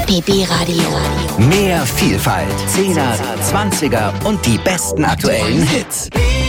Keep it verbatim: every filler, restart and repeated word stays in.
B B Radio. Mehr Vielfalt, Zehner, Zwanziger und die besten aktuellen Hits.